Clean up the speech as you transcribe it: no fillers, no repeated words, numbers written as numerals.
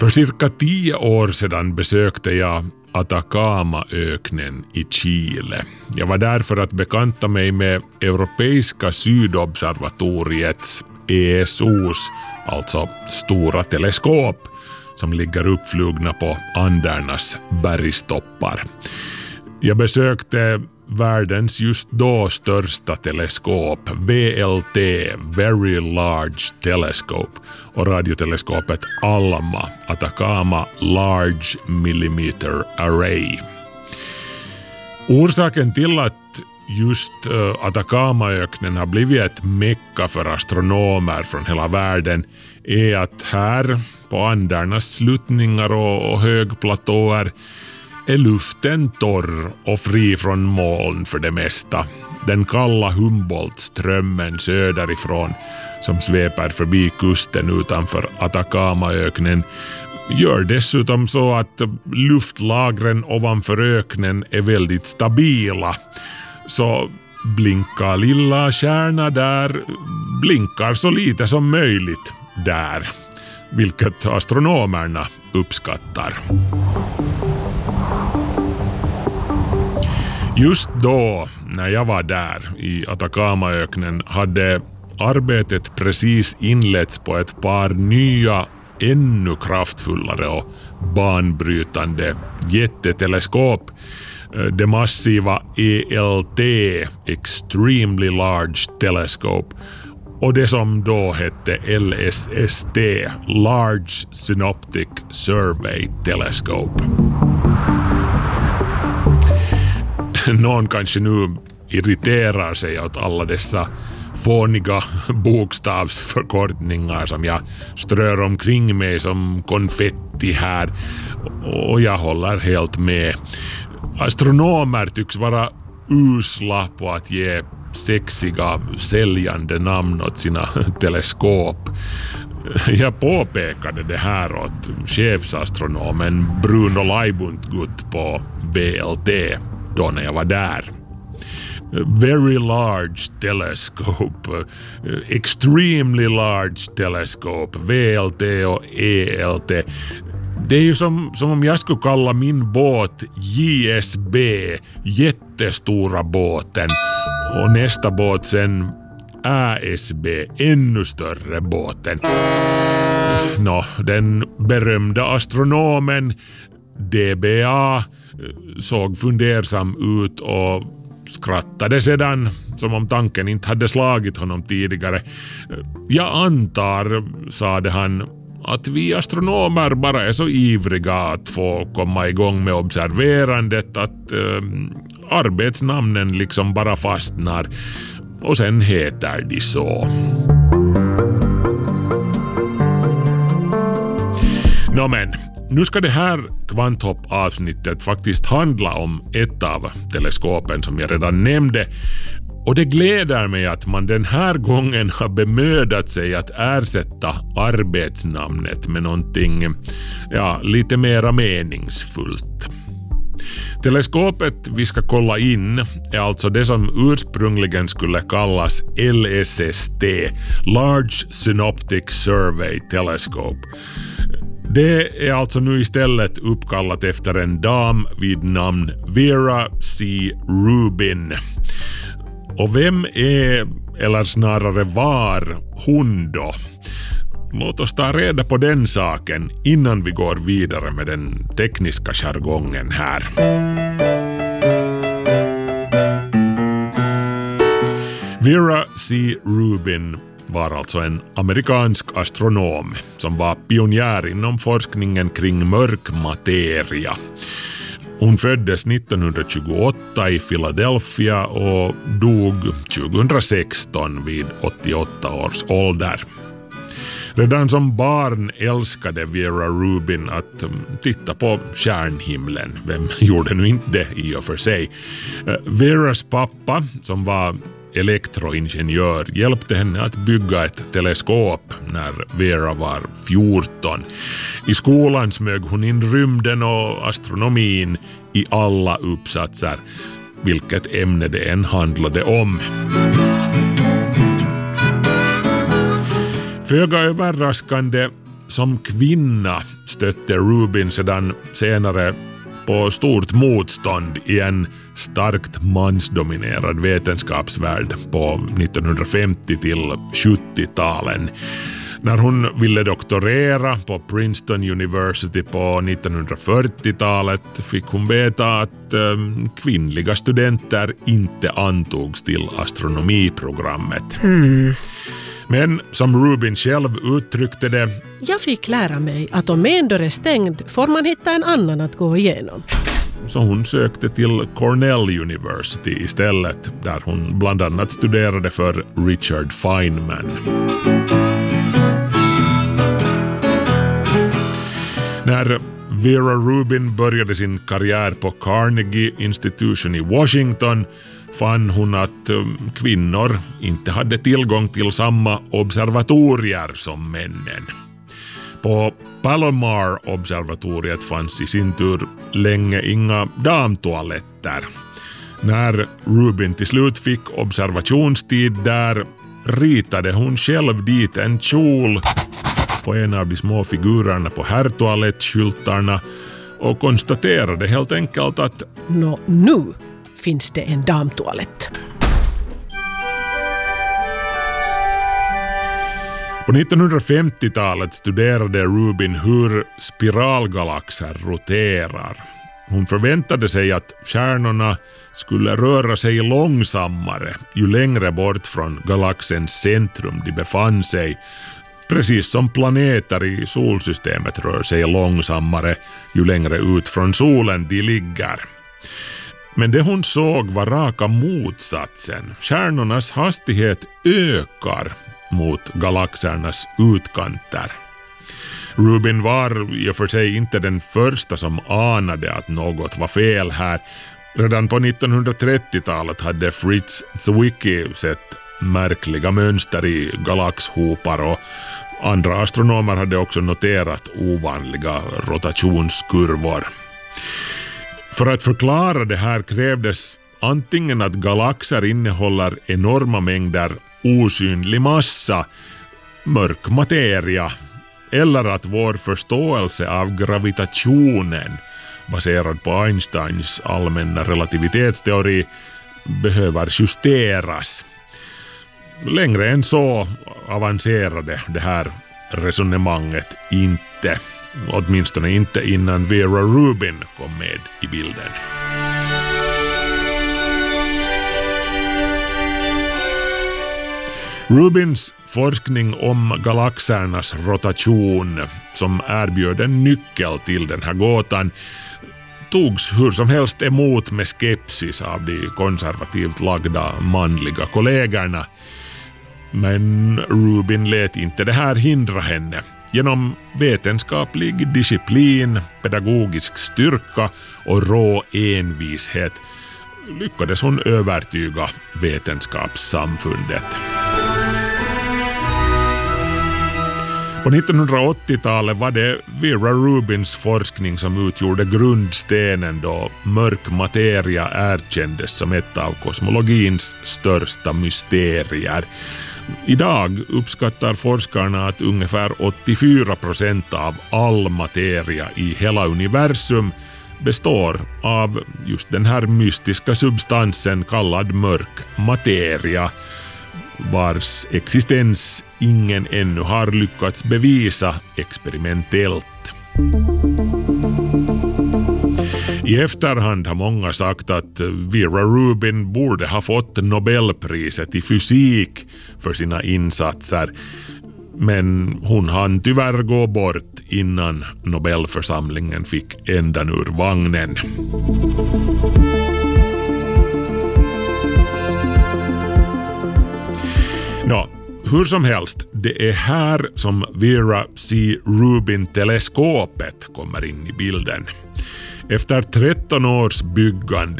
För cirka 10 år sedan besökte jag Atacamaöknen i Chile. Jag var där för att bekanta mig med Europeiska sydobservatoriets ESOs, alltså stora teleskop, som ligger uppflugna på Andernas bergstoppar. Jag besökte världens just då största teleskop, VLT, Very Large Telescope, och radioteleskopet ALMA, Atacama Large Millimeter Array. Orsaken till att just Atacamaöknen har blivit ett mecka för astronomer från hela världen är att här på Andernas sluttningar och högplatåer är luften torr och fri från moln för det mesta. Den kalla Humboldt-strömmen söderifrån som sveper förbi kusten utanför Atacamaöknen gör dessutom så att luftlagren ovanför öknen är väldigt stabila. Så blinkar lilla stjärna där, blinkar så lite som möjligt där, vilket astronomerna uppskattar. Just då, när jag var där i Atacamaöknen, hade arbetet precis inletts på ett par nya, ännu kraftfullare och banbrytande jätteteleskop. Det massiva ELT, Extremely Large Telescope, och det som då hette LSST, Large Synoptic Survey Telescope. Någon kanske nu irriterar sig åt alla dessa fåniga bokstavsförkortningar som jag strör omkring mig som konfetti här, och jag håller helt med. Astronomer tycks vara usla på att ge sexiga säljande namn åt sina teleskop. Jag påpekade det här åt chefsastronomen Bruno Leibuntgut på VLT då när jag var där. Very large telescope, extremely large telescope, VLT och ELT. Det är ju som om jag skulle kalla min båt JSB, jättestora båten, och nästa båt sen ASB, ännu större båten. Den berömda astronomen DBA såg fundersam ut och skrattade sedan som om tanken inte hade slagit honom tidigare. Jag antar, sade han, att vi astronomer bara är så ivriga att få komma igång med observerandet att arbetsnamnen liksom bara fastnar och sen heter de så. Men nu ska det här kvanthopp-avsnittet faktiskt handla om ett av teleskopen som jag redan nämnde, och det gläder mig att man den här gången har bemödat sig att ersätta arbetsnamnet med någonting lite mera meningsfullt. Teleskopet vi ska kolla in är alltså det som ursprungligen skulle kallas LSST, Large Synoptic Survey Telescope. Det är alltså nu istället uppkallat efter en dam vid namn Vera C. Rubin. Och vem är, eller snarare var, hon då? Låt oss ta reda på den saken innan vi går vidare med den tekniska jargongen här. Vera C. Rubin var alltså en amerikansk astronom som var pionjär inom forskningen kring mörk materia. Hon föddes 1928 i Philadelphia och dog 2016 vid 88 års ålder. Redan som barn älskade Vera Rubin att titta på stjärnhimlen. Vem gjorde nu inte det i och för sig? Veras pappa, som var elektroingenjör, hjälpte henne att bygga ett teleskop när Vera var 14. I skolan smög hon in rymden och astronomin i alla uppsatser, vilket ämne det än handlade om. Föga överraskande som kvinna stötte Rubin sedan senare på stort motstånd i en starkt mansdominerad vetenskapsvärld på 1950 till 70-talen. När hon ville doktorera på Princeton University på 1940-talet fick hon veta att kvinnliga studenter inte antogs till astronomiprogrammet. Men som Rubin själv uttryckte det: jag fick lära mig att om en dörr är stängd får man hitta en annan att gå igenom. Så hon sökte till Cornell University istället, där hon bland annat studerade för Richard Feynman. När Vera Rubin började sin karriär på Carnegie Institution i Washington fann hon att kvinnor inte hade tillgång till samma observatorier som männen. På Palomar-observatoriet fanns i sin tur länge inga damtoaletter. När Rubin till slut fick observationstid där ritade hon själv dit en kjol på en av de små figurerna på herrtoalettskyltarna och konstaterade helt enkelt att nu finns det en damtoalett. På 1950-talet studerade Rubin hur spiralgalaxer roterar. Hon förväntade sig att stjärnorna skulle röra sig långsammare ju längre bort från galaxens centrum de befann sig, precis som planeter i solsystemet rör sig långsammare ju längre ut från solen de ligger. Men det hon såg var raka motsatsen. Stjärnornas hastighet ökar mot galaxernas utkanter. Rubin var i och för sig inte den första som anade att något var fel här. Redan på 1930-talet hade Fritz Zwicky sett märkliga mönster i galaxhopar och andra astronomer hade också noterat ovanliga rotationskurvor. För att förklara det här krävdes antingen att galaxer innehåller enorma mängder osynlig massa, mörk materia, eller att vår förståelse av gravitationen, baserad på Einsteins allmänna relativitetsteori, behöver justeras. Längre än så avancerade det här resonemanget inte. Åtminstone inte innan Vera Rubin kom med i bilden. Rubins forskning om galaxernas rotation, som erbjöd en nyckel till den här gåtan, togs hur som helst emot med skepsis av de konservativt lagda manliga kollegorna. Men Rubin lät inte det här hindra henne. Genom vetenskaplig disciplin, pedagogisk styrka och rå envishet lyckades hon övertyga vetenskapssamfundet. På 1980-talet var det Vera Rubins forskning som utgjorde grundstenen då mörk materia erkändes som ett av kosmologins största mysterier. Idag uppskattar forskarna att ungefär 84% av all materia i hela universum består av just den här mystiska substansen kallad mörk materia, vars existens ingen ännu har lyckats bevisa experimentellt. I efterhand har många sagt att Vera Rubin borde ha fått Nobelpriset i fysik för sina insatser, men hon hann tyvärr gå bort innan Nobelförsamlingen fick ändan ur vagnen. Hur som helst, det är här som Vera C. Rubin-teleskopet kommer in i bilden. Efter 13 års byggande